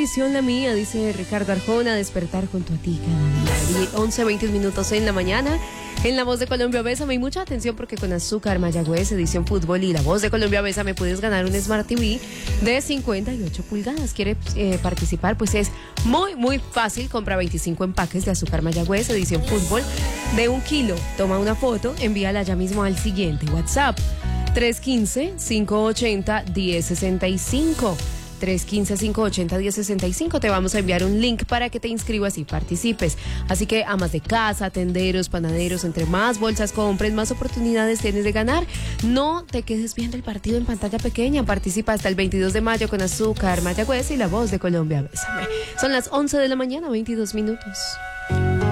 bendición la mía, dice Ricardo Arjona, despertar junto a ti cada día. 11:20 minutos en la mañana. En La Voz de Colombia, Bésame, y mucha atención porque con Azúcar Mayagüez, edición fútbol y La Voz de Colombia, Bésame, puedes ganar un Smart TV de 58 pulgadas. ¿Quiere participar? Pues es muy fácil. Compra 25 empaques de Azúcar Mayagüez, edición fútbol de 1 kilo. Toma una foto, envíala ya mismo al siguiente WhatsApp: 315-580-1065. 315-580-1065. Te vamos a enviar un link para que te inscribas y participes. Así que amas de casa, tenderos, panaderos, entre más bolsas compres, más oportunidades tienes de ganar. No te quedes viendo el partido en pantalla pequeña. Participa hasta el 22 de mayo con Azúcar Mayagüez y La Voz de Colombia, Bésame. Son las 11 de la mañana, 22 minutos.